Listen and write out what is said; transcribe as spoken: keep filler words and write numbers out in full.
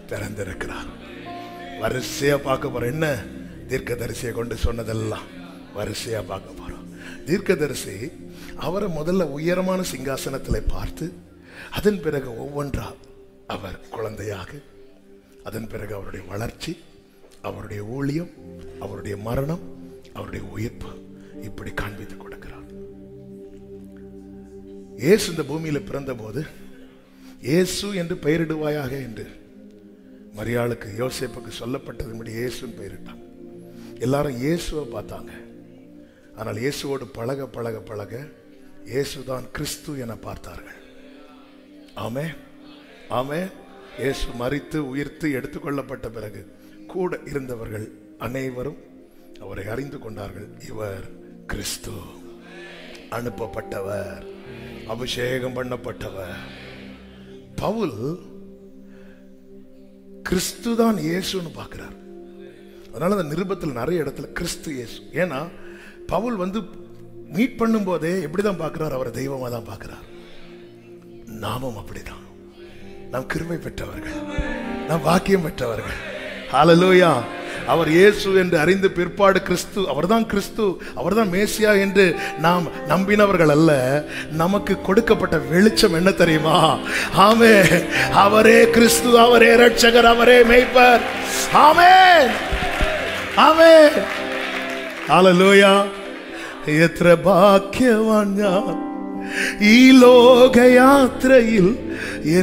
திறந்திருக்கிறார். வரிசையா பார்க்க போறோம். என்ன தீர்க்கதரிசியை கொண்டு சொன்னதெல்லாம் வரிசையா பார்க்க போறோம். தீர்க்கதரிசி அவரை முதல்ல உயரமான சிங்காசனத்தில் பார்த்து, அதன் பிறகு ஒவ்வொன்றா அவர் குழந்தையாக, அதன் பிறகு அவருடைய வளர்ச்சி, அவருடைய ஊழியம், அவருடைய மரணம், அவருடைய உயிர்ப்பு, இப்படி காண்பித்து கொடுக்கிறார். இயேசு இந்த பூமியில பிறந்த போது இயேசு என்று பெயரிடுவாயாக என்று மரியாளுக்கு யோசேப்புக்கு சொல்லப்பட்டது. இயேசுன்னு பெயரிட்டாங்க. எல்லாரும் இயேசுவை பார்த்தாங்க. ஆனால் இயேசுவோடு பழக பழக பழக இயேசுதான் கிறிஸ்து என பார்த்தார்கள். ஆமே ஆமே. இயேசு மரித்து உயிர்த்து எடுத்துக்கொள்ளப்பட்ட பிறகு கூட இருந்தவர்கள் அனைவரும் அவரை அறிந்து கொண்டார்கள். இவர் கிறிஸ்து, அனுப்பப்பட்டவர், அபிஷேகம் பண்ணப்பட்டவர். பவுல் கிறிஸ்து தான் இயேசுன்னு பார்க்கிறார். அதனால அந்த நிருபத்தில் நிறைய இடத்துல கிறிஸ்து இயேசு. ஏன்னா பவுல் வந்து மீட் பண்ணும் போதே எப்படிதான் பார்க்கிறார்? அவரை தெய்வமா தான் பார்க்கிறார். நாமும் அப்படிதான். நாம் கிருபை பெற்றவர்கள், நாம் வாக்கியம் பெற்றவர்கள். ஹல்லேலூயா. அவர் இயேசு என்று அறிந்து பிற்பாடு கிறிஸ்து, அவர்தான் கிறிஸ்து, அவர்தான் மேசியா என்று நாம் நம்பினவர்கள் அல்ல. நமக்கு கொடுக்கப்பட்ட வெளிச்சம் என்ன தெரியுமா? ஆமே, அவரே கிறிஸ்து, அவரே ரட்சகர், அவரே மேய்ப்பர். ஆமென் ஆமென். ஹல்லேலூயா. എത്ര ഭാഗ്യവാൻ ഞാൻ ഈ ലോകയാത്രയിൽ.